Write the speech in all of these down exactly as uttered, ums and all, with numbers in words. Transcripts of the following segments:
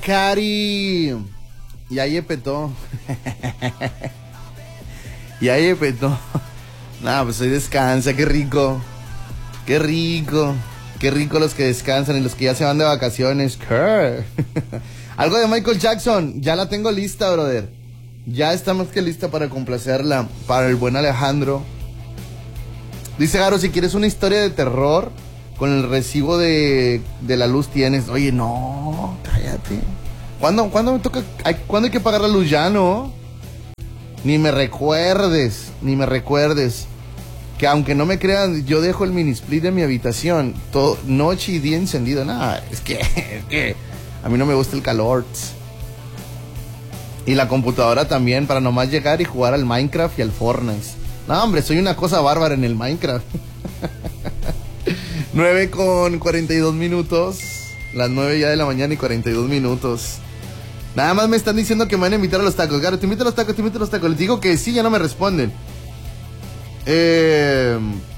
Cari. Y ahí petó. Y ahí petó. Nah, pues hoy descansa, qué rico. Qué rico. Qué rico los que descansan y los que ya se van de vacaciones. ¿Qué? Algo de Michael Jackson. Ya la tengo lista, brother. Ya está más que lista para complacerla. Para el buen Alejandro. Dice Garo, si quieres una historia de terror, con el recibo de, de la luz tienes. Oye, no, cállate. ¿Cuándo, ¿cuándo me toca? Hay, ¿Cuándo hay que pagar la luz ya, no? Ni me recuerdes, ni me recuerdes. Que aunque no me crean, yo dejo el mini split de mi habitación todo, noche y día encendido. Nada, es que, es que a mí no me gusta el calor. Y la computadora también, para nomás llegar y jugar al Minecraft y al Fortnite. No, hombre, soy una cosa bárbara en el Minecraft. nueve con cuarenta y dos minutos. Las nueve ya de la mañana y cuarenta y dos minutos. Nada más me están diciendo que me van a invitar a los tacos. Garo, te invito a los tacos, te invito a los tacos. Les digo que sí, ya no me responden. Eh...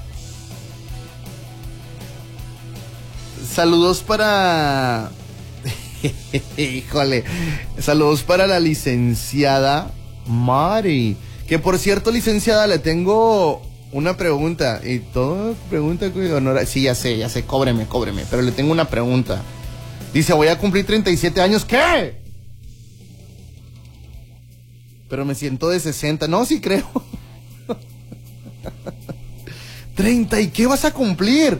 Saludos para... Híjole. Saludos para la licenciada Mari. Que por cierto, licenciada, le tengo una pregunta. Y todo pregunta con honor. Sí, ya sé, ya sé, cóbreme, cóbreme. Pero le tengo una pregunta. Dice, voy a cumplir treinta y siete años. ¿Qué? Pero me siento de sesenta. No, sí creo. ¿treinta y qué vas a cumplir?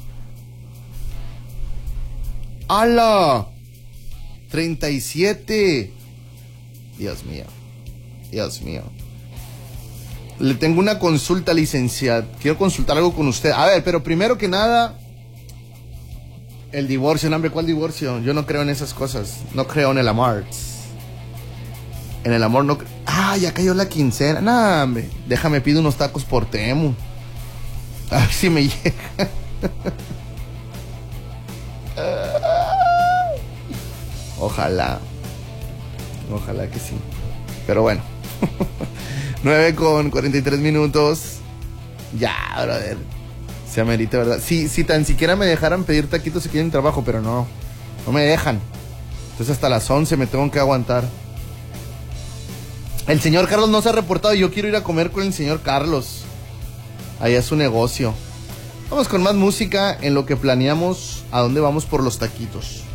¡Hala! treinta y siete. Dios mío. Dios mío. Le tengo una consulta, licenciada. Quiero consultar algo con usted. A ver, pero primero que nada, el divorcio. No, hombre, ¿cuál divorcio? Yo no creo en esas cosas. No creo en el amor. En el amor no creo. Ah, ya cayó la quincena. No, hombre. Déjame, pido unos tacos por Temu. A ver si me llega. Ojalá. Ojalá que sí. Pero bueno. nueve con cuarenta y tres minutos. Ya, brother. Se amerita, ¿verdad? Si, si tan siquiera me dejaran pedir taquitos si quieren trabajo, pero no. No me dejan. Entonces hasta las once me tengo que aguantar. El señor Carlos no se ha reportado y yo quiero ir a comer con el señor Carlos. Allá es su negocio. Vamos con más música en lo que planeamos a dónde vamos por los taquitos.